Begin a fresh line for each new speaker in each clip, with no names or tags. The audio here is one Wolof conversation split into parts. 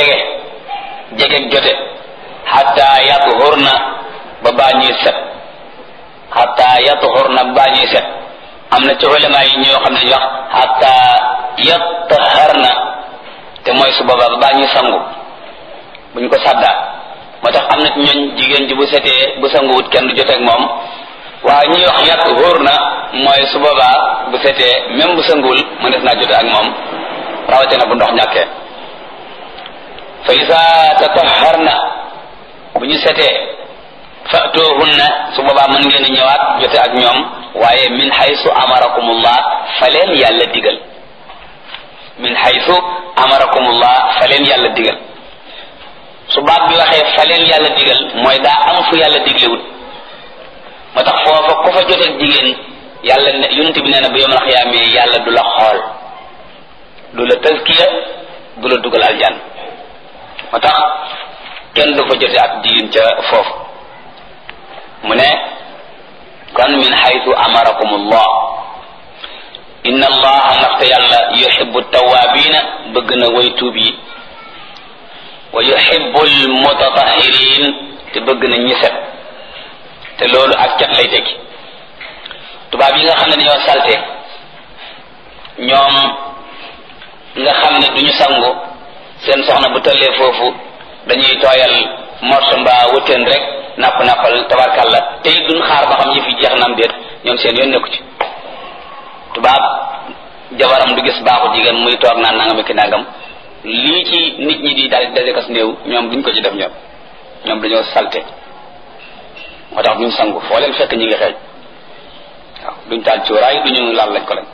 jege jote hatta yathurna ba baa ñuy set hatta yathurna ba ñuy set am na ci ulama yi ñoo xam ne ñu wax hatta yataharna te mooy su boobaa ba baa ñuy sangu buñ ko saddaa moo tax am na ci ñooñ jigéen ji bu setee bu sanguwut kenn du joteeg moom waaye ñuy wax yathurna mooy su boobaa bu setee même bu sanguwul mu des naa jote ak moom rawatina bu ndox ñàkkee fa isa tataharna bu ñu setee fatuhunna su boobaa mën ngeen di ñëwaat jote ak ñoom waaye min haythu amarakumullah fa leen yàlla digal min haythu amarakumullah fa leen yàlla digal su baat bi waxee fa leen yàlla digal mooy daa am fu yàlla diglewut moo tax foofa ku fa joteeg jigéen yàlla ne yonent bi nee na bu yawmal xiyaamee yàlla du la xool du la tazkiya du la dugal aljan moo tax kenn du fa jote ak jigéen ca foofu mu ne kon min haythu amarakumullah inna allaha ndaxte yàlla yuhibbu tawabina bëgg na way tuub yi wa yuhibbu almutatahirin te bëgg na ñi set te loolu ak cat lay tekki tubaab yi nga xam ne dañoo salte ñoom nga xam ne duñu sangu seen soxna bu tollee foofu dañuy tooyal morso mbaa wëtteen rek nappal tabarkalla te it duñ xaar ba xam yëf yi jeex na am déet ñoom seen yoon nekku ci tubaab jabaram du gis baaxu jigéen muy toog naan nangam ki nangam lii ci nit ñi di daal dajekas néew ñoom duñ ko ci def ñoom dañoo salte moo tax duñ sangu foo leen fekk ñi ngi xeeñ waaw duñ taal cuuraay duñu laal lañ ko lañ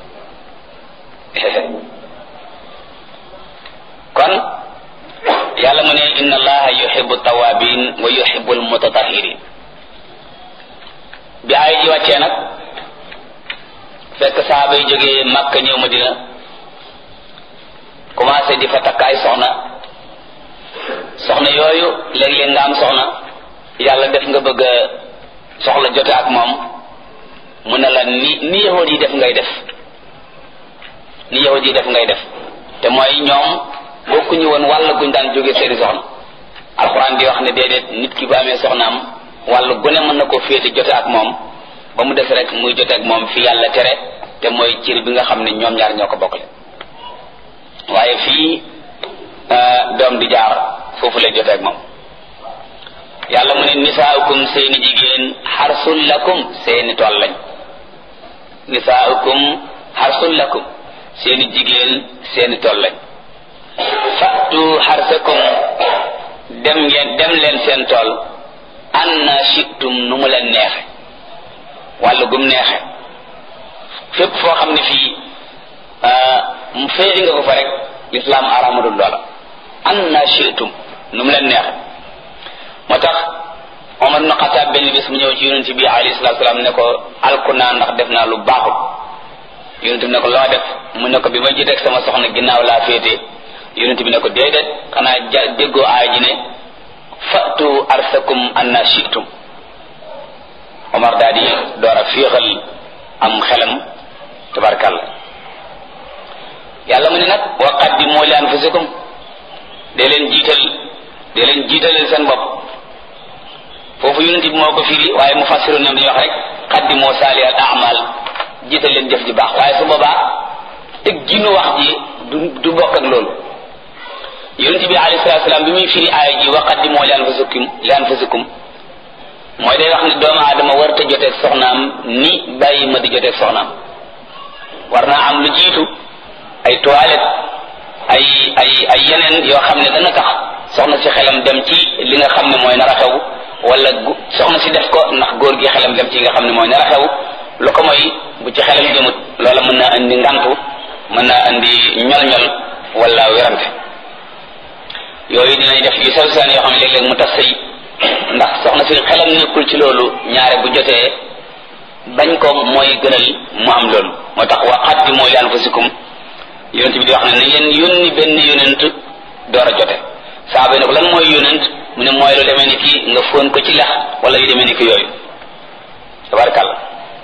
kon yàlla mu ne inna allaha yuhibbu tawabin wa yuhibbu almutatahirin bi ay ji wàccee nag fekk saaba yi jógee Makka ñëw Madina commencé di fa takk ay soxna yooyu léeg-léeg nga am soxna yàlla def nga bëgg a soxla jote ak moom mu ne la ni yahud yi def ngay def ni yahud yi def ngay def te mooy ñoom bokkuñu woon wàll guñ daan jóge seeni soxna alxuraan di wax ne déedéet nit ki bu amee soxnaam wàll gune mën na ko féete jote ak moom ba mu des rek muy jote ak moom fi yàlla tere te mooy cir bi nga xam ne ñoom ñaar ñoo ko bokkle waaye fii doom di jaar foofu lay jote ak moom yàlla mu ne nisaaukum seeni jigéen xarsul lakum seeni tool lañ nisaaukum xarsul lakum seeni jigéen seeni tool lañ fatu xarsakum dem leen seen tool anna shi'tum nu mu leen neexe wàllu gum neexe fépp foo xam ne fii mu féeri nga ko fa rek lislaam aramadul loola anna shi'tum nu mu leen neexe moo tax Omar ibn Xattaab benn bis mu ñëw ci yonent bi alayhi salaatu salaam ne ko alku naa ndax def naa lu baaxul yonent bi ne ko loo def mu ne ko bi ma jiteeg sama soxna ginnaaw laa féete yonent bi ne ko déedéet xanaa déggoo aay ji ne fatu arsakum anna shi'tum Omar daal di door a féexal am xelam tabarkalla yàlla mu ne nag wa qaddimu li anfusikum dee leen jiitalal seen bopp foofu yonent bi moo ko firi waaye mufassirun ñoom dañuy wax rek qaddimu salihal a'mal jiital leen jëf ji baax waaye su boobaa teg ginu wax ji du bokk ak loolu yonent bi alayhi salaatu salaam bi muy firi aaya ji wa qaddimu li anfusikum mooy day wax ne doomu aadama warta joteeg soxnaam ni bàyyi ma di joteeg soxnaam war naa am lu jiitu ay toilette ay yeneen yoo xam ne dana tax soxna si xelam dem ci li nga xam ne mooy nar a xew wala soxna si def ko ndax góor gi xelam dem ci nga xam ne mooy nar a xew lu ko mooy bu ci xelam jëmut loola mën naa andi ngantu mën naa andi ñol-ñol wala werante yooyu dinañ def yu sew seen yoo xam ne léeg-léeg mu tas sëy ndax soxna si xelam nekkul ci loolu ñaare bu jotee bañ ko mooy gënal mu am loolu moo tax wa qaddimu li anfusikum yonent bi di wax ne na ngeen yónni benn yonent door a jote saaba yi ne ko lan mooy yonent mu ne mooy lu demee ni ki nga fóon ko ci lex wala yu demee ni ki yooyu tabarakàllah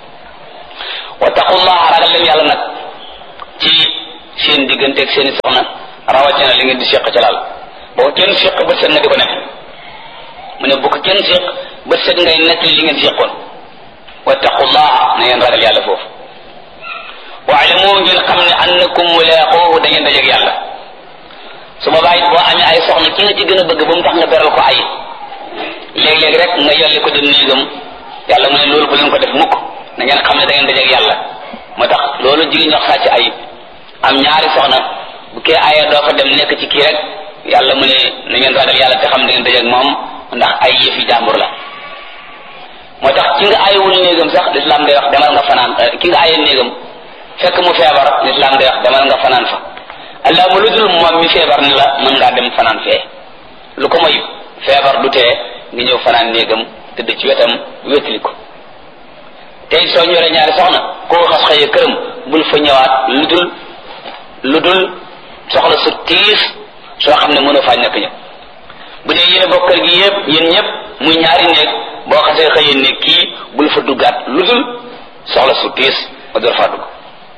wattaqullaha ragal leen yàlla nag ci seen digganteeg seeni soxna rawatina li ngeen di seq ca laal boo kenn séq bët set nga di ko nekk mu ne bu ko kenn séq bët set ngay nekk li ngeen séqoon wattaqullaha na ngeen ragal yàlla foofu waalamu ngeen xam ne annakum mulaaquuhu da ngeen dajeeg yàlla su boobaa it boo amee ay soxna ki nga ci gën a bëgg ba mu tax nga beral ko ay léeg-léeg rek nga yolli ko dem néegam yàlla mu ne loolu bu leen ko def mukk na ngeen xam ne da ngeen dajeeg yàlla moo tax loolu jigéen ñox sàcc ay am ñaari soxna bu kee aya doo fa dem nekk ci kii rek yàlla mu ne na ngeen ragal yàlla te xam da ngeen dajeeg moom ndax ay yëfi jàmbur la moo tax ki nga ayewul néegam sax lislaam day wax demal nga fanaan ki nga aye néegam fekk mu feebar lislaam day wax demal nga fanaan fa allah mu lu dul moom mi feebar ni la mën ngaa dem fanaan fee lu ko moy feebar du tee nga ñëw fanaan néegam tëdd ci wetam wétali ko tey soo ñoree ñaari soxna koo xas xëyee këram bul fa ñëwaat lu dul soxla su tiis soo xam ne mënoo faa ñàkk ñëw bu dee yéen a bokk kër gi yëpp yéen ñëpp muy ñaari néeg boo xasee xëyee néeg kii bul fa duggaat lu dul soxla su tiis ba door faa dugg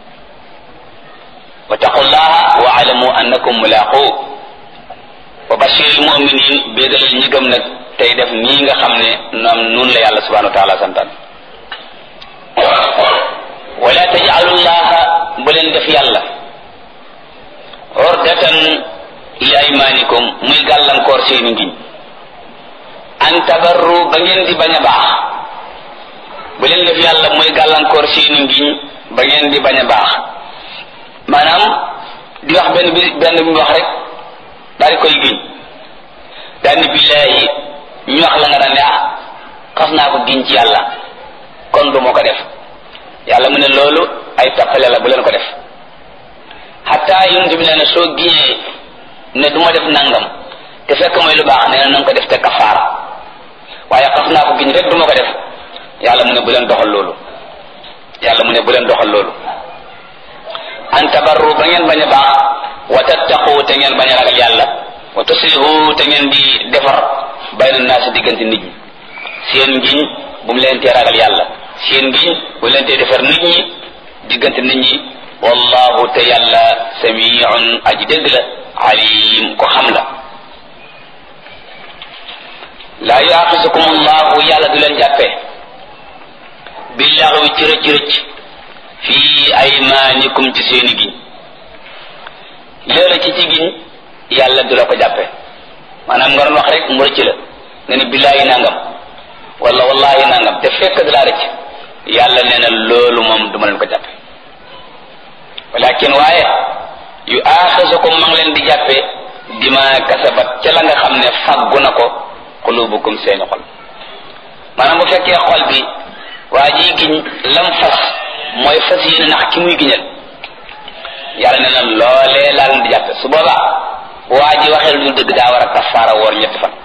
wattaqullaha wa alamu annakum mulaqu wa bashiril mu'minin béegalal ñi gëm nag tey def nii nga xam ne noom nun la yàlla subhanahu wa taala santaan wala taj'alullaha bu leen def yàlla urdatan li aymanikum muy gàllankoor seeni ngiñ an tabarru ba ngeen di bañ a baax bu leen def yàlla muy gàllankoor seeni ngiñ ba ngeen di bañ a baax maanaam di wax benn bi wax rek daal di koy giñ daal ni billaahi ñu wax la nga daan ne xas naa ko giñ ci yàlla kon du moo ko def yàlla mu ne loolu ay tappale la bu leen ko def xataa yonent bi nee na soo giñee ne du ma def nangam te fekk mooy lu baax nee na nanga ko def te kafaara waaye xas naa ko giñ rek du ma ko def yàlla mu ne bu leen doxal loolu yàlla mu ne bu leen doxal loolu an tabarru ba ngeen bañ a baax wa tattaqu te ngeen bañ a ragal yàlla wa tuslihu te ngeen di defar bayna naasi diggante nit ñi seen ngiñ bu mu leen tee ragal yàlla seen ngiñ bu mu leen tee defar nit ñi diggante nit ñi wallahu te yàlla samiun aji dégg la alim ko xam la laa yuaxisukum allahu yàlla du leen jàppee billaxwi ci rëcc rëcc fii aymaanikum ci seeni giñ léeg-la ci giñ yàlla du la ko jàppe maanaam nga doon wax rek mu rëcc la nga ni billaahi nangam wala wallahi nangam te fekk da laa rëcc yàlla nee na loolu moom duma leen ko jàppe walakin waaye yu aaxisukum ma ngi leen di jàppe dima kasabat ca la nga xam ne fàggu na ko qulubukum seeni xol maanaam bu fekkee xol bi waa ji giñ lam fas mooy fas yéene nax ki muy giñal yàlla nee na loolee laa leen di jàppe su boobaa waa ji waxee lu dul dëgg daa war a kafaara woor ñetti fan